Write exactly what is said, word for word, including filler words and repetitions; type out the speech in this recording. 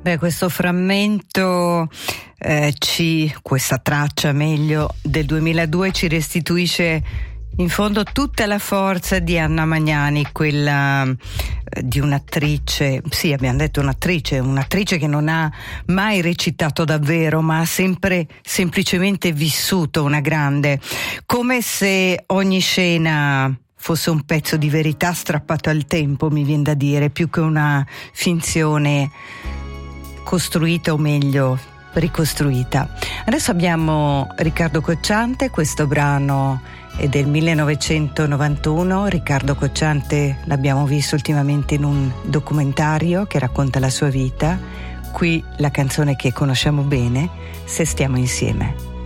Beh, questo frammento, eh, ci, questa traccia meglio, del duemiladue ci restituisce in fondo tutta la forza di Anna Magnani, quella eh, di un'attrice, sì, abbiamo detto un'attrice, un'attrice che non ha mai recitato davvero, ma ha sempre semplicemente vissuto una grande, come se ogni scena fosse un pezzo di verità strappato al tempo, mi viene da dire, più che una finzione costruita, o meglio ricostruita. Adesso abbiamo Riccardo Cocciante, questo brano è del millenovecentonovantuno. Riccardo Cocciante l'abbiamo visto ultimamente in un documentario che racconta la sua vita. Qui la canzone che conosciamo bene, Se stiamo insieme.